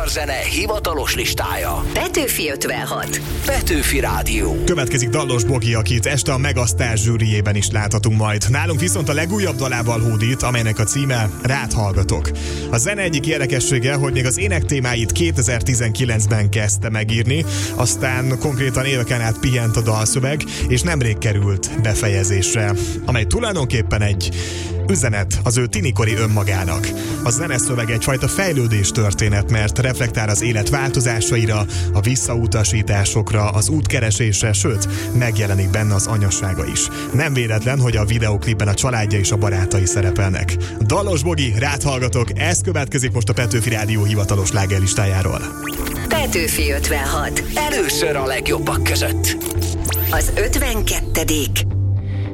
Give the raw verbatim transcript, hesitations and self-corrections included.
magyar zene hivatalos listája. Petőfi ötvenhat. Petőfi Rádió. Következik Dallos Bogi, akit este a Megasztár zsűriében is láthatunk majd. Nálunk viszont a legújabb dalával hódít, amelynek a címe Rád hallgatok. A zene egyik érdekessége, hogy még az ének témáit kétezer-tizenkilencben kezdte megírni, aztán konkrétan éveken át pihent a dalszöveg, és nemrég került befejezésre, amely tulajdonképpen egy üzenet az ő tinikori önmagának. A zeneszöveg egyfajta fejlődés történet, mert reflektál az élet változásaira, a visszautasításokra, az útkeresésre, sőt, megjelenik benne az anyassága is. Nem véletlen, hogy a videóklipben a családja és a barátai szerepelnek. Dallos Bogi, Rád hallgatok, ez következik most a Petőfi Rádió hivatalos slágerlistájáról. Petőfi ötvenhat. Először a legjobbak között. Az ötvenkettedik